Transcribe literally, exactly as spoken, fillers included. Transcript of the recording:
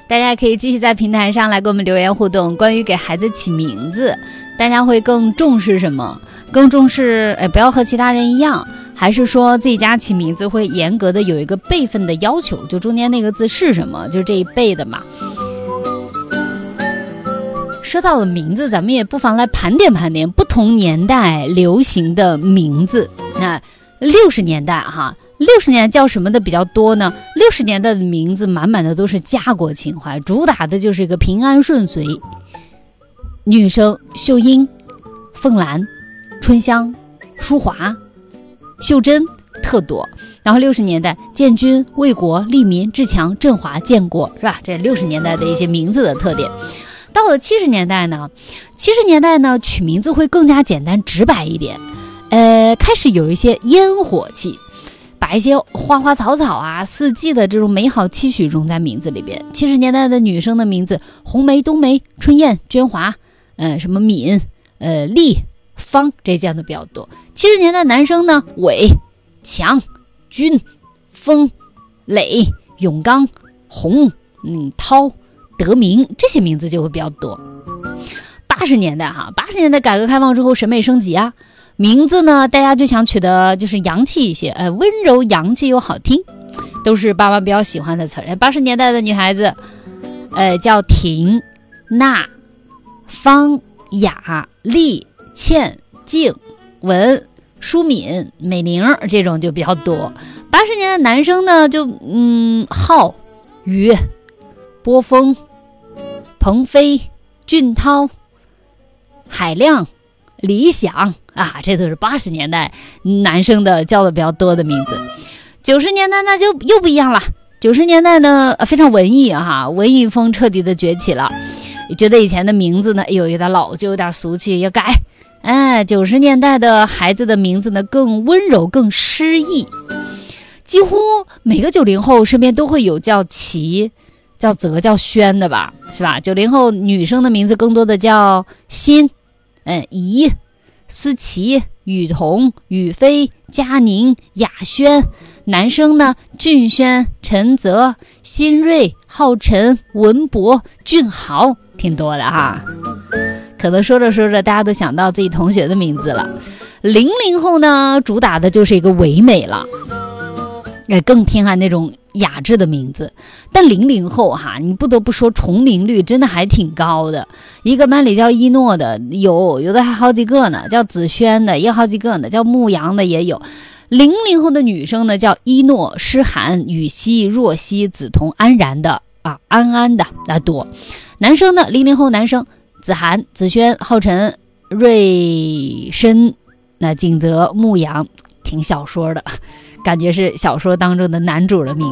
大家可以继续在平台上来给我们留言互动，关于给孩子起名字，大家会更重视什么？更重视哎，不要和其他人一样，还是说自己家起名字会严格的有一个辈分的要求，就中间那个字是什么，就这一辈的嘛。说到了名字，咱们也不妨来盘点盘点不同年代流行的名字。那六十年代哈，六十年代叫什么的比较多呢？六十年代的名字满满的都是家国情怀，主打的就是一个平安顺遂。女生秀英、凤兰、春香、淑华、秀珍特多。然后六十年代建军、卫国、利民、志强、振华、建国，是吧？这六十年代的一些名字的特点。到了七十年代呢，七十年代呢取名字会更加简单直白一点，呃，开始有一些烟火气，把一些花花草草啊、四季的这种美好期许融在名字里边。七十年代的女生的名字，红梅、冬梅、春燕、娟华，呃，什么敏、呃丽、芳，这样的比较多。七十年代男生呢，伟、强、军、风、磊、永刚、洪、嗯涛、德明，这些名字就会比较多。八十年代哈，八十年代改革开放之后，审美升级啊，名字呢，大家就想取得就是洋气一些，呃，温柔洋气又好听，都是爸妈比较喜欢的词儿。八十年代的女孩子，呃，叫婷、娜、方、雅、丽、倩、静、文、舒敏、美玲，这种就比较多。八十年代男生呢，就嗯，浩、宇、波峰、鹏飞、俊涛、海亮、理想啊，这都是八十年代男生的叫的比较多的名字。九十年代那就又不一样了，九十年代呢非常文艺啊，文艺风彻底的崛起了。觉得以前的名字呢，哎呦有点老旧，有点俗气，要改。哎，九十年代的孩子的名字呢更温柔，更诗意。几乎每个九零后身边都会有叫齐、叫泽、叫轩的吧，是吧？九零后女生的名字更多的叫欣、嗯怡、思琪、雨桐、雨飞、佳宁、雅轩。男生呢，俊轩、陈泽、新锐、浩辰、文博、俊豪，挺多的哈。可能说着说着，大家都想到自己同学的名字了。零零后呢，主打的就是一个唯美了，也更偏爱那种雅致的名字。但零零后哈，你不得不说重名率真的还挺高的。一个班里叫一诺的有，有的还好几个呢，叫子轩的也好几个呢，叫牧羊的也有。零零后的女生呢，叫一诺、诗涵、雨熙、若曦、梓潼、安然的啊，安安的啊多。男生呢，零零后男生子涵、子轩、浩辰、瑞申、那景泽、牧羊，挺小说的，感觉是小说当中的男主的名字。